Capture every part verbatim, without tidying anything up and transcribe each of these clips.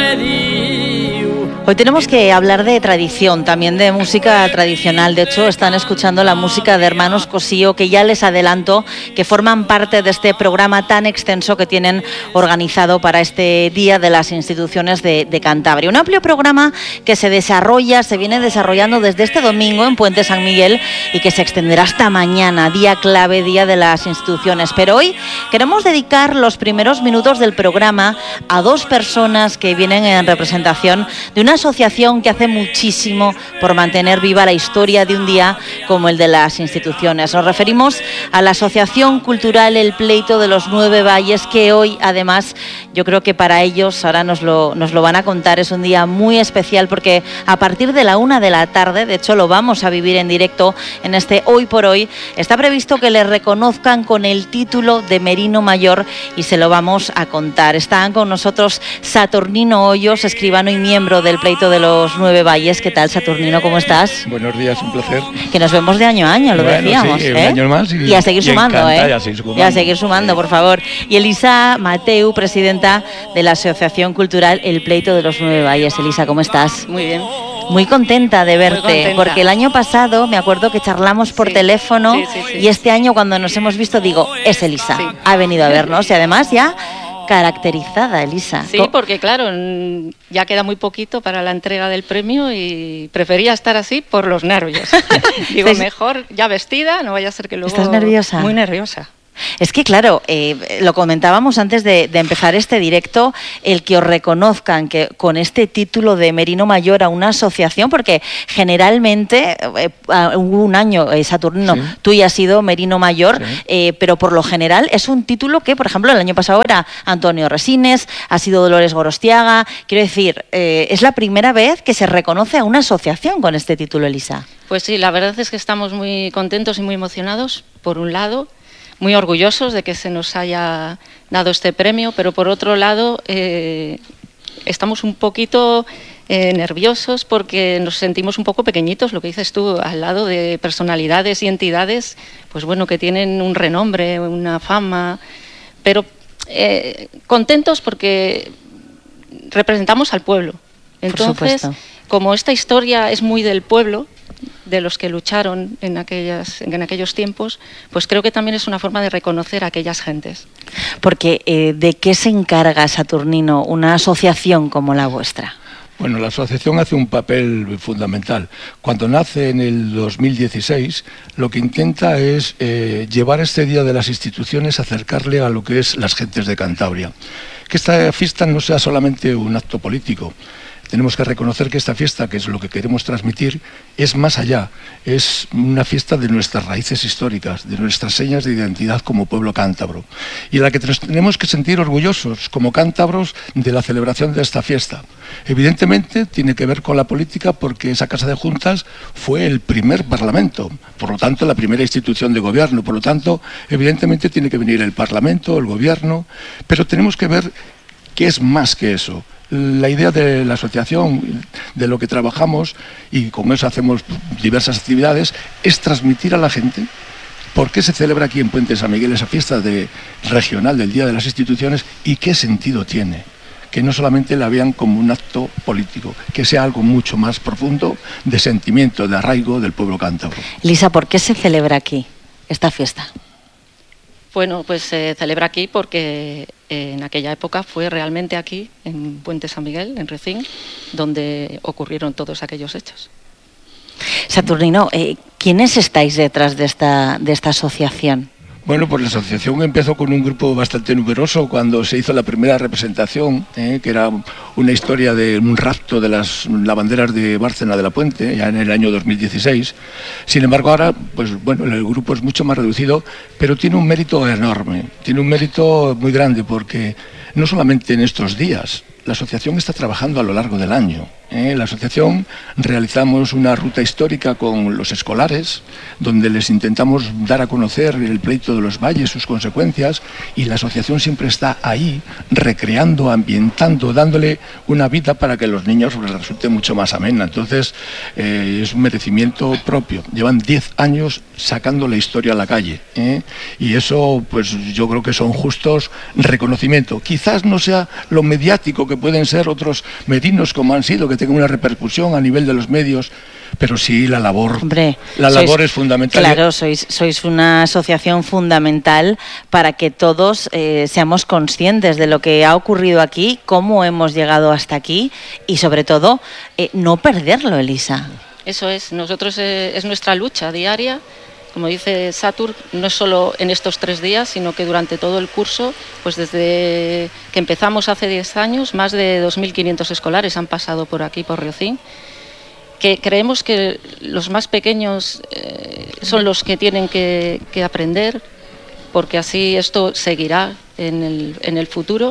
Hoy tenemos que hablar de tradición, también de música tradicional. De hecho, están escuchando la música de Hermanos Cosío, que ya les adelanto que forman parte de este programa tan extenso que tienen organizado para este Día de las Instituciones de, de Cantabria. Un amplio programa que se desarrolla, se viene desarrollando desde este domingo en Puente San Miguel y que se extenderá hasta mañana, día clave, Día de las Instituciones. Pero hoy queremos dedicar los primeros minutos del programa a dos personas que vienen en representación de una asociación que hace muchísimo por mantener viva la historia de un día como el de las instituciones. Nos referimos a la Asociación Cultural El Pleito de los Nueve Valles, que hoy, además, yo creo que para ellos, ahora nos lo, nos lo van a contar, es un día muy especial porque a partir de la una de la tarde, de hecho lo vamos a vivir en directo en este Hoy por Hoy, está previsto que les reconozcan con el título de Merino Mayor y se lo vamos a contar. Están con nosotros Saturnino Hoyos, escribano y miembro del Pleito de los Nueve Valles. ¿Qué tal, Saturnino? ¿Cómo estás? Buenos días, un placer. Que nos vemos de año a año, lo bueno, decíamos. Sí, ¿eh? un año más. Y, y a seguir y sumando, encanta, ¿eh? Y a seguir sumando, y a seguir sumando sí. por favor. Y Elisa Mateu, presidenta de la Asociación Cultural El Pleito de los Nueve Valles. Elisa, ¿cómo estás? Muy bien. Muy contenta de verte, porque el año pasado me acuerdo que charlamos por sí, teléfono sí, sí, sí. y este año cuando nos hemos visto digo, es Elisa, sí. ha venido a vernos y además ya caracterizada, Elisa. Sí, porque claro, ya queda muy poquito para la entrega del premio y prefería estar así por los nervios. Digo, mejor ya vestida, no vaya a ser que luego... ¿Estás nerviosa? Muy nerviosa. Es que claro, eh, lo comentábamos antes de, de empezar este directo, el que os reconozcan que con este título de Merino Mayor a una asociación, porque generalmente eh, hubo un año, eh, Saturnino, sí. tú ya has sido Merino Mayor, sí. eh, pero por lo general es un título que, por ejemplo, el año pasado era Antonio Resines, ha sido Dolores Gorostiaga, quiero decir, eh, es la primera vez que se reconoce a una asociación con este título, Elisa. Pues sí, la verdad es que estamos muy contentos y muy emocionados, por un lado, muy orgullosos de que se nos haya dado este premio, pero por otro lado eh, estamos un poquito eh, nerviosos porque nos sentimos un poco pequeñitos, lo que dices tú, al lado de personalidades y entidades, pues bueno, que tienen un renombre, una fama, pero eh, contentos porque representamos al pueblo. Entonces, como esta historia es muy del pueblo, de los que lucharon en, aquellas, en aquellos tiempos, pues creo que también es una forma de reconocer a aquellas gentes. Porque, eh, ¿de qué se encarga, Saturnino, una asociación como la vuestra? Bueno, la asociación hace un papel fundamental. Cuando nace en el dos mil dieciséis, lo que intenta es eh, llevar este Día de las Instituciones, acercarle a lo que es las gentes de Cantabria. Que esta fiesta no sea solamente un acto político. Tenemos que reconocer que esta fiesta, que es lo que queremos transmitir, es más allá. Es una fiesta de nuestras raíces históricas, de nuestras señas de identidad como pueblo cántabro. Y en la que tenemos que sentir orgullosos como cántabros de la celebración de esta fiesta. Evidentemente tiene que ver con la política porque esa Casa de Juntas fue el primer parlamento, por lo tanto la primera institución de gobierno. Por lo tanto, evidentemente tiene que venir el parlamento, el gobierno, pero tenemos que ver que es más que eso. La idea de la asociación, de lo que trabajamos, y con eso hacemos diversas actividades, es transmitir a la gente por qué se celebra aquí en Puente San Miguel esa fiesta de, regional del Día de las Instituciones y qué sentido tiene. Que no solamente la vean como un acto político, que sea algo mucho más profundo de sentimiento, de arraigo del pueblo cántabro. Lisa, ¿por qué se celebra aquí esta fiesta? Bueno, pues se celebra aquí porque en aquella época fue realmente aquí, en Puente San Miguel, en Recín, donde ocurrieron todos aquellos hechos. Saturnino, eh, ¿quiénes estáis detrás de esta, de esta asociación? Bueno, pues la asociación empezó con un grupo bastante numeroso cuando se hizo la primera representación, eh, que era una historia de un rapto de las lavanderas de Bárcena de la Puente, ya en el año dos mil dieciséis. Sin embargo, ahora, pues bueno, el grupo es mucho más reducido, pero tiene un mérito enorme, tiene un mérito muy grande, porque no solamente en estos días, la asociación está trabajando a lo largo del año. ¿eh? La asociación realizamos una ruta histórica con los escolares, donde les intentamos dar a conocer el pleito de los valles, sus consecuencias, y la asociación siempre está ahí, recreando, ambientando, dándole una vida para que los niños les resulte mucho más amena. Entonces, eh, es un merecimiento propio. Llevan diez años sacando la historia a la calle, ¿eh? y eso, pues yo creo que son justos reconocimientos. Quizás no sea lo mediático que pueden ser otros medinos como han sido, que tengan una repercusión a nivel de los medios, pero sí la labor, Hombre, la sois, labor es fundamental. Claro, sois, sois una asociación fundamental para que todos eh, seamos conscientes de lo que ha ocurrido aquí, cómo hemos llegado hasta aquí y sobre todo eh, no perderlo, Elisa. Eso es, nosotros eh, es nuestra lucha diaria. Como dice Satur, no es solo en estos tres días, sino que durante todo el curso, pues desde que empezamos hace diez años, más de dos mil quinientos escolares han pasado por aquí, por Riocín, que creemos que los más pequeños eh, son los que tienen que, que aprender, porque así esto seguirá en el, en el futuro.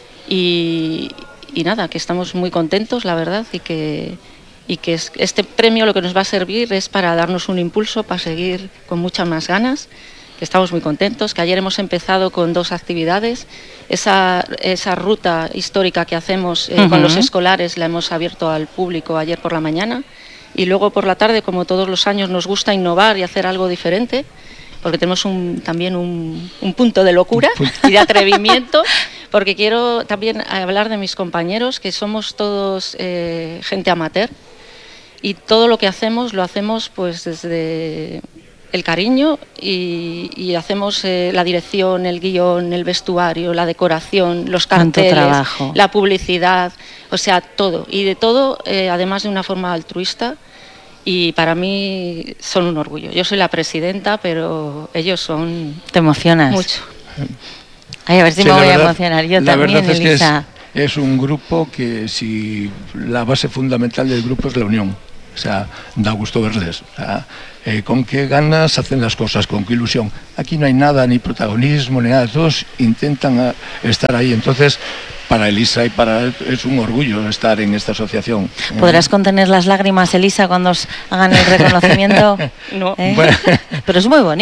Y, y nada, que estamos muy contentos, la verdad, y que... y que este premio lo que nos va a servir es para darnos un impulso, para seguir con muchas más ganas, que estamos muy contentos, que ayer hemos empezado con dos actividades, esa, esa ruta histórica que hacemos eh, uh-huh. con los escolares la hemos abierto al público ayer por la mañana, y luego por la tarde, como todos los años, nos gusta innovar y hacer algo diferente, porque tenemos un, también un, un punto de locura y de atrevimiento, porque quiero también hablar de mis compañeros, que somos todos eh, gente amateur, y todo lo que hacemos lo hacemos pues desde el cariño y, y hacemos eh, la dirección, el guión, el vestuario, la decoración, los carteles, la publicidad, o sea, todo. Y de todo, eh, además de una forma altruista, y para mí son un orgullo. Yo soy la presidenta, pero ellos son... ¿Te emocionas? Mucho. Ay, a ver si sí, me voy verdad, a emocionar. Yo la también, verdad es Elisa. Que es, es un grupo que si la base fundamental del grupo es la unión. O sea, da gusto verles. O sea, eh, con qué ganas hacen las cosas, con qué ilusión. Aquí no hay nada, ni protagonismo, ni nada. Todos intentan a, estar ahí. Entonces, para Elisa y para él es un orgullo estar en esta asociación. ¿Podrás contener las lágrimas, Elisa, cuando os hagan el reconocimiento? No. ¿Eh? Bueno. Pero es muy bonito.